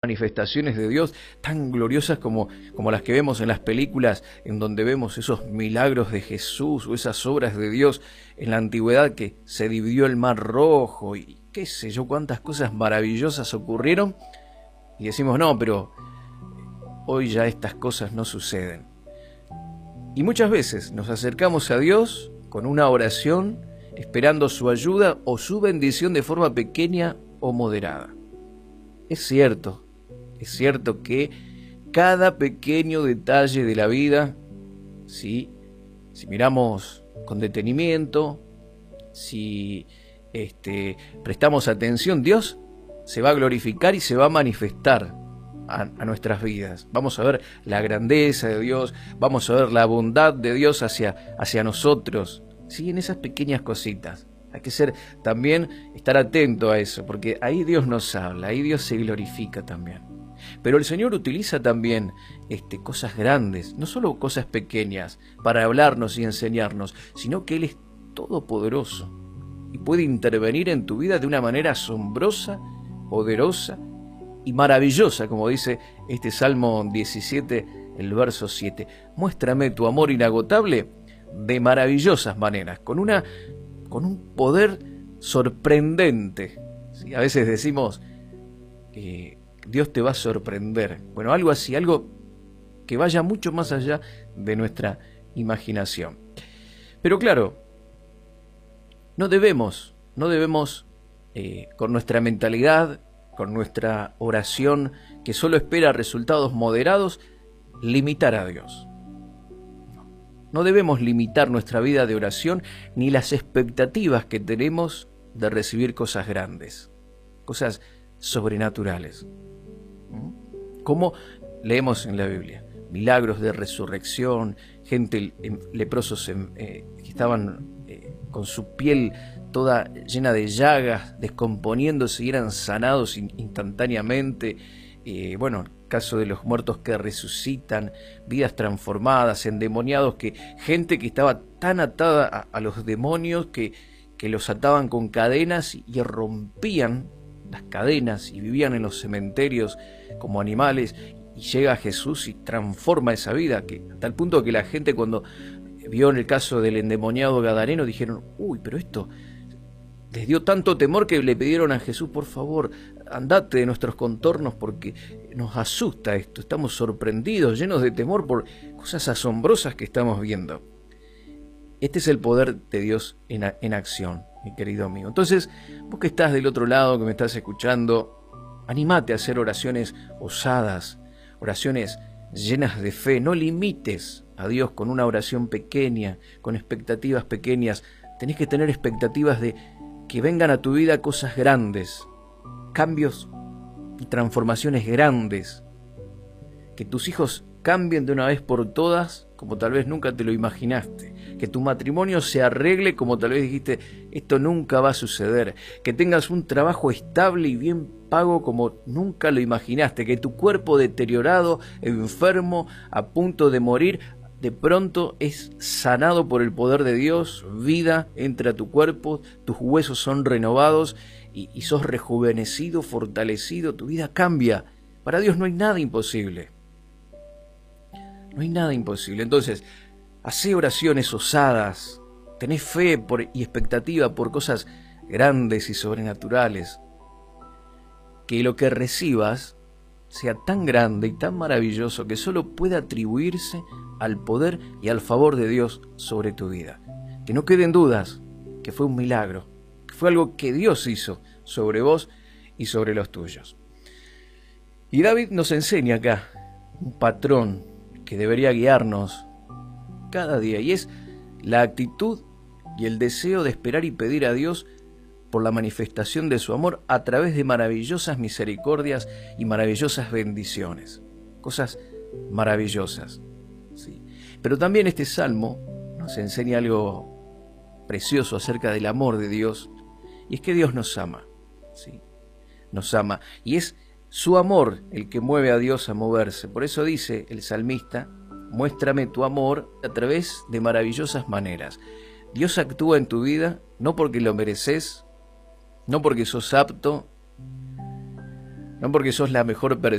manifestaciones de Dios tan gloriosas como las que vemos en las películas, en donde vemos esos milagros de Jesús o esas obras de Dios en la antigüedad, que se dividió el mar rojo y qué sé yo, cuántas cosas maravillosas ocurrieron, y decimos, no, pero hoy ya estas cosas no suceden. Y muchas veces nos acercamos a Dios con una oración, esperando su ayuda o su bendición de forma pequeña o moderada. Es cierto que cada pequeño detalle de la vida, si miramos con detenimiento, si prestamos atención, Dios se va a glorificar y se va a manifestar a nuestras vidas. Vamos a ver la grandeza de Dios, vamos a ver la bondad de Dios hacia nosotros, ¿sí? En esas pequeñas cositas. Hay que también estar atento a eso, porque ahí Dios nos habla, ahí Dios se glorifica también. Pero el Señor utiliza también cosas grandes, no solo cosas pequeñas, para hablarnos y enseñarnos, sino que Él es todopoderoso y puede intervenir en tu vida de una manera asombrosa, poderosa y maravillosa, como dice este Salmo 17, el verso 7. Muéstrame tu amor inagotable de maravillosas maneras, con un poder sorprendente. ¿Sí? A veces decimos, Dios te va a sorprender. Bueno, algo así, algo que vaya mucho más allá de nuestra imaginación. Pero claro, no debemos con nuestra mentalidad, con nuestra oración que solo espera resultados moderados, limitar a Dios. No debemos limitar nuestra vida de oración ni las expectativas que tenemos de recibir cosas grandes, cosas sobrenaturales. Como leemos en la Biblia, milagros de resurrección, gente, leprosos que estaban con su piel toda llena de llagas, descomponiéndose y eran sanados instantáneamente. Bueno, caso de los muertos que resucitan, vidas transformadas, endemoniados, gente que estaba tan atada a los demonios que los ataban con cadenas y rompían las cadenas y vivían en los cementerios como animales, y llega Jesús y transforma esa vida, a tal punto que la gente, cuando vio en el caso del endemoniado gadareno, dijeron, uy, pero esto les dio tanto temor que le pidieron a Jesús, por favor, andate de nuestros contornos porque nos asusta esto, estamos sorprendidos, llenos de temor por cosas asombrosas que estamos viendo. Este es el poder de Dios en acción, mi querido amigo. Entonces, vos que estás del otro lado, que me estás escuchando, animate a hacer oraciones osadas, oraciones llenas de fe. No limites a Dios con una oración pequeña, con expectativas pequeñas. Tenés que tener expectativas de que vengan a tu vida cosas grandes, cambios y transformaciones grandes, que tus hijos cambien de una vez por todas como tal vez nunca te lo imaginaste, que tu matrimonio se arregle como tal vez dijiste, esto nunca va a suceder, que tengas un trabajo estable y bien pago como nunca lo imaginaste, que tu cuerpo deteriorado, enfermo, a punto de morir, de pronto es sanado por el poder de Dios, vida entra a tu cuerpo, tus huesos son renovados y sos rejuvenecido, fortalecido, tu vida cambia. Para Dios no hay nada imposible. No hay nada imposible. Entonces, hacé oraciones osadas, tenés fe y expectativa por cosas grandes y sobrenaturales. Que lo que recibas sea tan grande y tan maravilloso que solo pueda atribuirse al poder y al favor de Dios sobre tu vida. Que no queden dudas que fue un milagro, que fue algo que Dios hizo sobre vos y sobre los tuyos. Y David nos enseña acá un patrón que debería guiarnos cada día, y es la actitud y el deseo de esperar y pedir a Dios por la manifestación de su amor a través de maravillosas misericordias y maravillosas bendiciones. Cosas maravillosas. ¿Sí? Pero también este salmo nos enseña algo precioso acerca del amor de Dios, y es que Dios nos ama. ¿Sí? Nos ama, y es su amor el que mueve a Dios a moverse. Por eso dice el salmista, muéstrame tu amor a través de maravillosas maneras. Dios actúa en tu vida no porque lo mereces, no porque sos apto, no porque sos la mejor persona,